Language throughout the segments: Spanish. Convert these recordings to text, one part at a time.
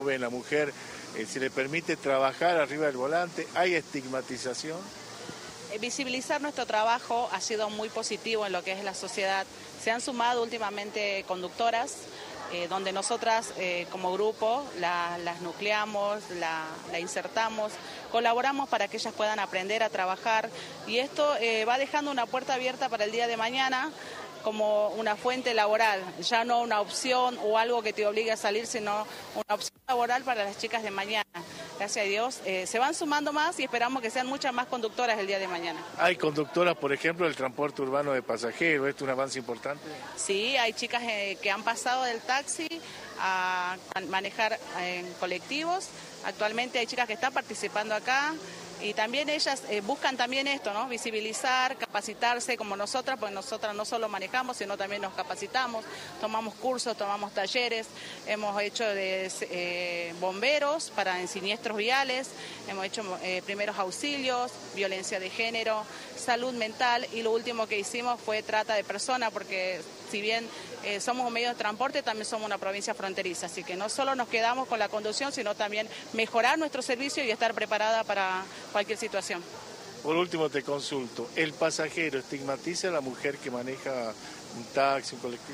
La mujer se le permite trabajar arriba del volante, hay estigmatización. Visibilizar nuestro trabajo ha sido muy positivo en lo que es la sociedad. Se han sumado últimamente conductoras, donde nosotras como grupo las nucleamos, la insertamos, colaboramos para que ellas puedan aprender a trabajar y esto va dejando una puerta abierta para el día de mañana como una fuente laboral, ya no una opción o algo que te obligue a salir, sino una opción laboral para las chicas de mañana. Gracias a Dios se van sumando más y esperamos que sean muchas más conductoras el día de mañana. Hay conductoras, por ejemplo, del transporte urbano de pasajeros, ¿esto es un avance importante? Sí, hay chicas que han pasado del taxi a manejar en colectivos. Actualmente hay chicas que están participando acá. Y también ellas buscan también esto, ¿no? Visibilizar, capacitarse como nosotras, porque nosotras no solo manejamos, sino también nos capacitamos, tomamos cursos, tomamos talleres, hemos hecho de bomberos en siniestros viales, hemos hecho primeros auxilios, violencia de género, salud mental y lo último que hicimos fue trata de personas, porque si bien somos un medio de transporte, también somos una provincia fronteriza, así que no solo nos quedamos con la conducción, sino también mejorar nuestro servicio y estar preparada para cualquier situación. Por último te consulto, ¿el pasajero estigmatiza a la mujer que maneja un taxi, un colectivo?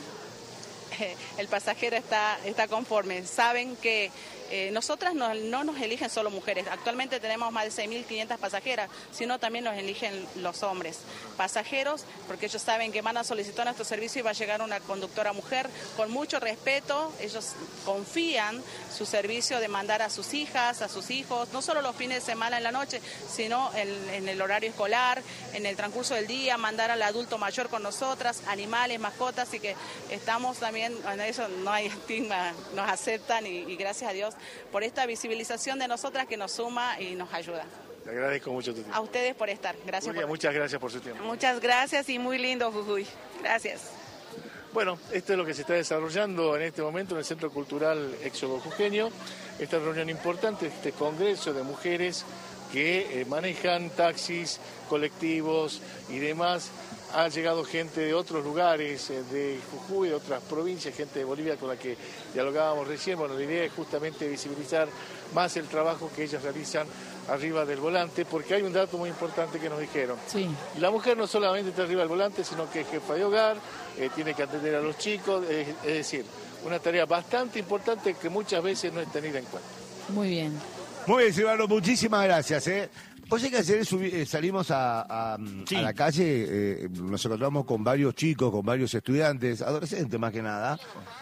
El pasajero está conforme, saben que nosotras no nos eligen solo mujeres, actualmente tenemos más de 6.500 pasajeras, sino también nos eligen los hombres, pasajeros, porque ellos saben que van a solicitar nuestro servicio y va a llegar una conductora mujer con mucho respeto, ellos confían su servicio de mandar a sus hijas, a sus hijos, no solo los fines de semana en la noche, sino en el horario escolar, en el transcurso del día, mandar al adulto mayor con nosotras, animales, mascotas, así que estamos también, en eso no hay estigma, nos aceptan y gracias a Dios por esta visibilización de nosotras que nos suma y nos ayuda. Te agradezco mucho tu tiempo. A ustedes por estar. Gracias. Julia, muchas gracias por su tiempo. Muchas gracias y muy lindo Jujuy. Gracias. Bueno, esto es lo que se está desarrollando en este momento en el Centro Cultural Éxodo Jujeño. Esta reunión importante, este congreso de mujeres que manejan taxis, colectivos y demás. Ha llegado gente de otros lugares, de Jujuy, de otras provincias, gente de Bolivia con la que dialogábamos recién. Bueno, la idea es justamente visibilizar más el trabajo que ellas realizan arriba del volante, porque hay un dato muy importante que nos dijeron. Sí. La mujer no solamente está arriba del volante, sino que es jefa de hogar, tiene que atender a los chicos, es decir, una tarea bastante importante que muchas veces no es tenida en cuenta. Muy bien. Muy bien, Silvano, muchísimas gracias. Oye, que ayer salimos a la calle, nos encontramos con varios chicos, con varios estudiantes, adolescentes más que nada,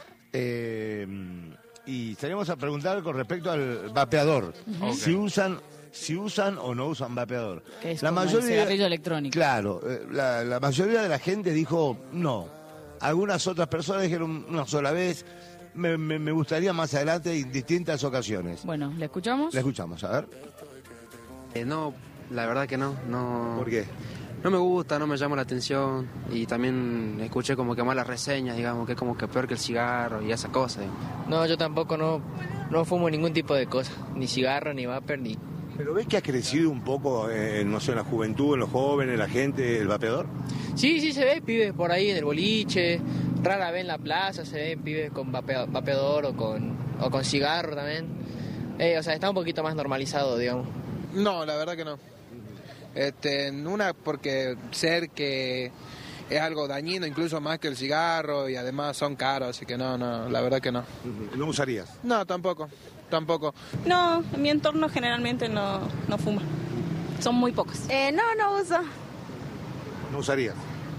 y salimos a preguntar con respecto al vapeador, si usan o no usan vapeador. Que es como el cigarrillo electrónico. Claro, la mayoría de la gente dijo no. Algunas otras personas dijeron una sola vez. Me gustaría más adelante en distintas ocasiones. Bueno, ¿le escuchamos? Le escuchamos, a ver. No, la verdad que no. ¿Por qué? No me gusta, no me llama la atención y también escuché como que malas reseñas, digamos, que es como que peor que el cigarro y esas cosas. Digamos. No, yo tampoco no fumo ningún tipo de cosa, ni cigarro, ni vapor, ni... ¿Pero ves que ha crecido un poco, no sé, en la juventud, en los jóvenes, la gente, el vapeador? Sí, se ve pibes por ahí en el boliche, rara vez en la plaza se ven pibes con vapeador o con cigarro también. O sea, está un poquito más normalizado, digamos. No, la verdad que no. Una porque ser que es algo dañino, incluso más que el cigarro, y además son caros, así que no, la verdad que no. ¿No usarías? No, tampoco. No, en mi entorno generalmente no fuma. Son muy pocos. No uso. ¿No usarías?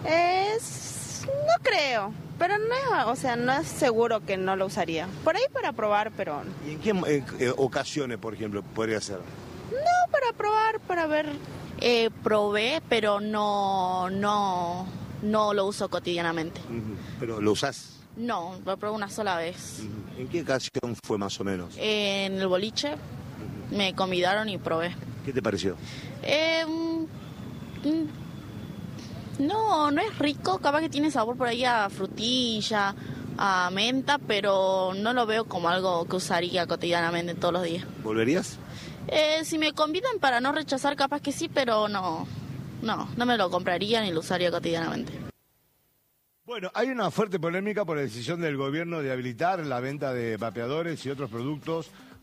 No creo, pero no es seguro que no lo usaría. Por ahí para probar, pero... ¿Y en qué ocasiones, por ejemplo, podría ser? No, para probar, para ver. Probé, pero no lo uso cotidianamente. ¿Pero lo usás? No, lo probé una sola vez. ¿En qué ocasión fue más o menos? En el boliche me convidaron y probé. ¿Qué te pareció? No es rico, capaz que tiene sabor por ahí a frutilla, a menta, pero no lo veo como algo que usaría cotidianamente todos los días. ¿Volverías? Si me convidan para no rechazar, capaz que sí, pero no me lo compraría ni lo usaría cotidianamente. Bueno, hay una fuerte polémica por la decisión del gobierno de habilitar la venta de vapeadores y otros productos